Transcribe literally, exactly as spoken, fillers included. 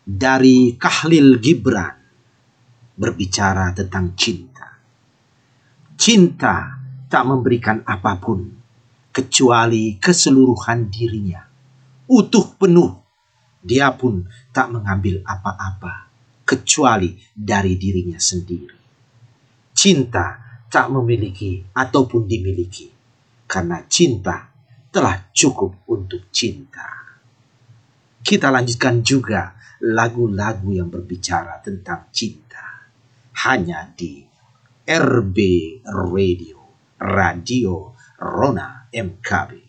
dari Khalil Gibran berbicara tentang cinta. Cinta tak memberikan apapun kecuali keseluruhan dirinya, utuh penuh. Dia pun tak mengambil apa-apa kecuali dari dirinya sendiri. Cinta tak memiliki ataupun dimiliki, karena cinta telah cukup untuk cinta. Kita lanjutkan juga lagu-lagu yang berbicara tentang cinta hanya di R B Radio, Radio Rona M K B.